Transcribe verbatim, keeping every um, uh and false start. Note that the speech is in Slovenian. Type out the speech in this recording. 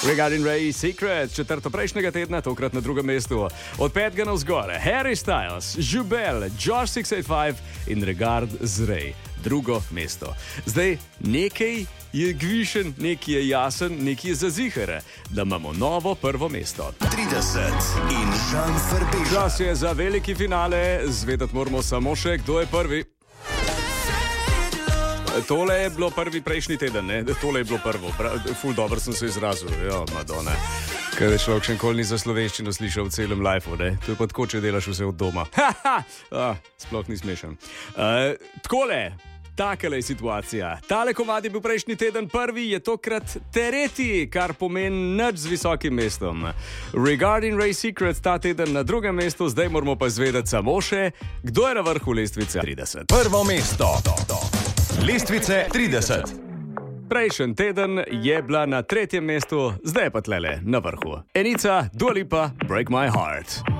Regarding Ray Secret, četrto prejšnjega tedna, tokrat na drugem mestu. Od petega navzgor, Harry Styles, Jubel, Josh šest osem pet in Regard z Ray. Drugo mesto. Zdaj, nekaj je gvišen, nekaj je jasen, nekaj je zazihar, da imamo novo prvo mesto. trideset in Žan Farbeža. Čas je za veliki finale, zvedati moramo samo še, kdo je prvi. Tole je bilo prvi prejšnji teden, ne? Tole je bilo prvo. Ful dobro sem se izrazil. Jo, Madonna. Kaj je človek še nikoli ni za slovenščino slišal v celem lifeu, ne? To je pa tako, če delaš vse od doma. ah, sploh ni smešen. Uh, takole, takele je situacija. Tale komad je bil prejšnji teden prvi, je tokrat tretji, kar pomeni nič z visokim mestom. Regarding Ray Secret ta teden na drugem mestu, zdaj moramo pa zvedeti samo še, kdo je na vrhu lestvice trideset. Prvo mesto. Lestvice trideset. Prejšnji teden je bila na tretjem mestu, zdaj pa tlele na vrhu. Enica, Dua Lipa, Break My Heart.